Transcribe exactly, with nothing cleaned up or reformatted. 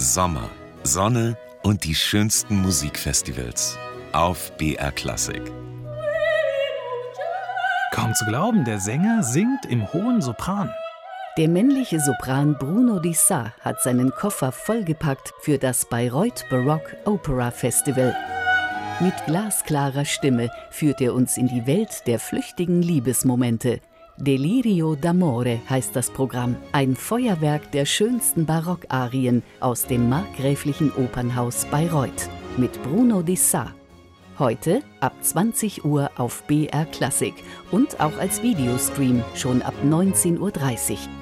Sommer, Sonne und die schönsten Musikfestivals auf B R Klassik. Kaum zu glauben, der Sänger singt im hohen Sopran. Der männliche Sopran Bruno Di Sa hat seinen Koffer vollgepackt für das Bayreuth Baroque Opera Festival. Mit glasklarer Stimme führt er uns in die Welt der flüchtigen Liebesmomente. Delirio d'amore heißt das Programm, ein Feuerwerk der schönsten Barockarien aus dem markgräflichen Opernhaus Bayreuth mit Bruno Di Sa. Heute ab zwanzig Uhr auf B R Klassik und auch als Videostream schon ab neunzehn Uhr dreißig.